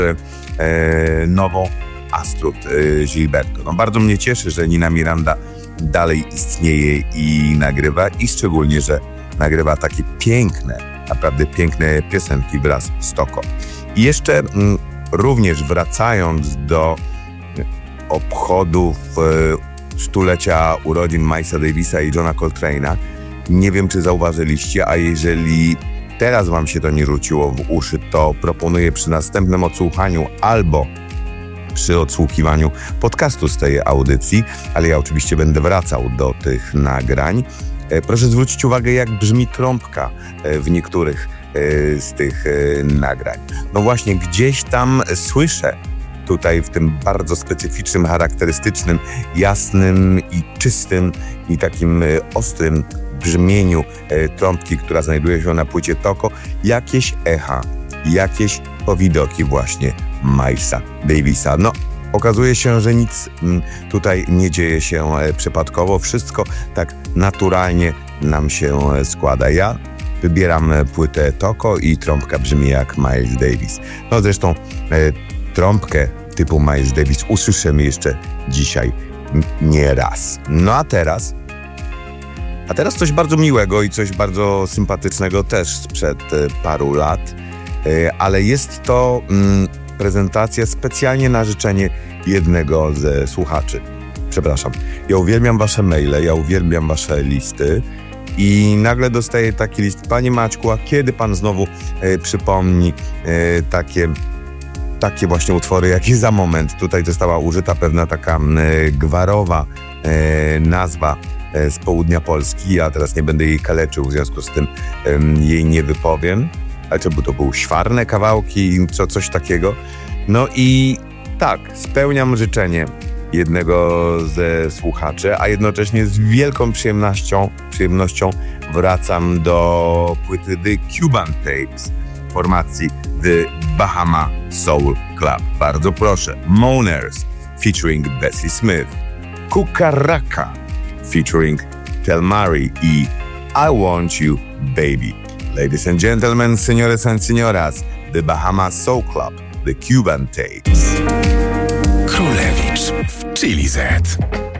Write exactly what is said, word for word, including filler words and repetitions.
e, nową Astrud e, Gilberto. No, bardzo mnie cieszy, że Nina Miranda dalej istnieje i nagrywa i szczególnie, że nagrywa takie piękne, naprawdę piękne piosenki wraz z Toko. I jeszcze m, również wracając do obchodów e, stulecia urodzin Milesa Davisa i Johna Coltrane'a, nie wiem, czy zauważyliście, a jeżeli teraz wam się to nie rzuciło w uszy, to proponuję przy następnym odsłuchaniu albo przy odsłuchiwaniu podcastu z tej audycji, ale ja oczywiście będę wracał do tych nagrań. Proszę zwrócić uwagę, jak brzmi trąbka w niektórych z tych nagrań. No właśnie, gdzieś tam słyszę tutaj w tym bardzo specyficznym, charakterystycznym, jasnym i czystym i takim ostrym brzmieniu trąbki, która znajduje się na płycie Toko, jakieś echa, jakieś powidoki właśnie Milesa Davisa. No, okazuje się, że nic tutaj nie dzieje się przypadkowo. Wszystko tak naturalnie nam się składa. Ja wybieram płytę Toko i trąbka brzmi jak Miles Davis. No zresztą e, trąbkę typu Miles Davis usłyszymy jeszcze dzisiaj nie raz. No a teraz a teraz coś bardzo miłego i coś bardzo sympatycznego też sprzed paru lat, ale jest to mm, prezentacja specjalnie na życzenie jednego ze słuchaczy. Przepraszam, ja uwielbiam wasze maile, ja uwielbiam wasze listy i nagle dostaję taki list: Panie Maćku, a kiedy pan znowu e, przypomni e, takie, takie właśnie utwory, jak i za moment. Tutaj została użyta pewna taka e, gwarowa e, nazwa z południa Polski, ja teraz nie będę jej kaleczył, w związku z tym um, jej nie wypowiem, ale to, to były świarne kawałki, co, coś takiego. No i tak, spełniam życzenie jednego ze słuchaczy, a jednocześnie z wielką przyjemnością, przyjemnością wracam do płyty The Cuban Tapes formacji The Bahama Soul Club. Bardzo proszę, Moaners featuring Bessie Smith, Cucaraca featuring Telmari i I Want You Baby. Ladies and gentlemen, señores and señoras, The Bahama Soul Club, The Cuban Tapes. Królewicz w Chili Z.